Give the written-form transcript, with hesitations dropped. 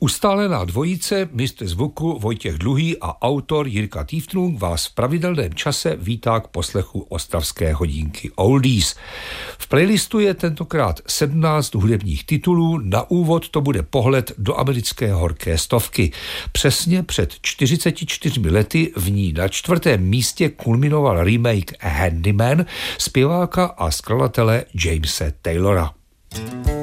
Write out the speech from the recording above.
Ustálená dvojice, mistr zvuku Vojtěch Dluhý a autor Jirka Týftrung vás v pravidelném čase vítá k poslechu ostravské hodinky Oldies. V playlistu je tentokrát 17 hudebních titulů, na úvod to bude pohled do americké horké stovky. Přesně před 44 lety v ní na 4. místě kulminoval remake Handyman zpěváka a skladatele Jamese Taylora.